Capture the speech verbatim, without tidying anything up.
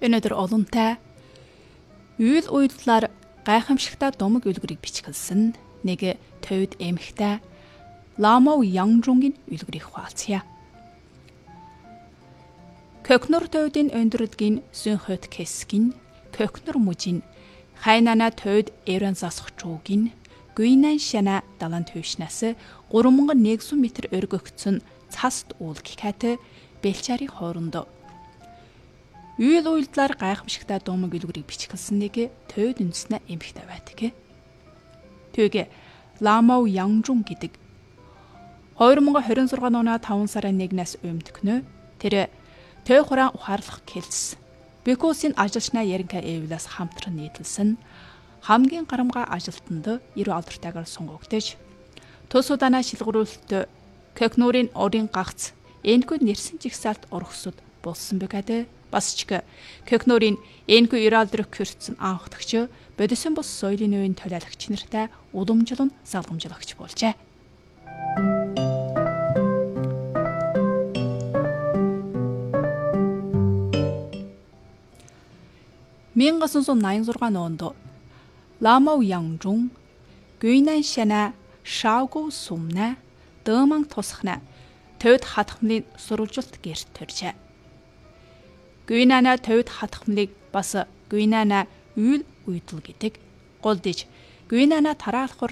Өнөөдөр олонтай үйл уйлдлаар гайхамшигтай домог үлгэрийг бичгэлсэн нэг төвд эмхтэй Ламоу Янгжунгийн үлгэрийг хуваалцъя. Көкнөр төвдийн өндөрлөгийн сүнхөт кэсгин көкнөр мужин хайнана төвд эрен засахчуугин гүйнан шана далан төвшнээс гурван мянган нэгдсэн метр өргөгдсөн цаст уулг хат бэлчари хоорондоо үйл уйлдлаар гайхамшигтай домог үлгэрийг бичгэлсэн нэг төвд үндэснэ эмхтэй байдаг. Түүгээ Ламоу Янгжун гэдэг хоёр мянган хорин зургаан оноо таван сарын нэгнээс өмтгнөө тэр төв хураан ухаарлах кэлс Бекусийн ажилчнаа яринка эвлээс хамтран нийтлсэн хамгийн гарамга ажилтнанд эрүү алдартай сонгогдож төс удаанаа шилгэрүүлэлт Көкнөрийн орын гагц энэгүй нэрсэн жигсаалт ургасууд болсон бэгадэ бас ч Көкнөрийн энэгүй иралдрах курцэн анхдагч бодисон бус соёлын үеийн төлөөлөгч нартай уламжлан залгамжлагч болжээ. 천구백팔십육 онд Ламоу Янгжун гүйнан шана шаого сумна дөман тусхна төвд хатхмлын сурвалжилт гэрт төржээ. Гүйнана төвд хатхмлыг бас гүйнана үйл уйдал гэдэг. Голдж гүйнана тараалахур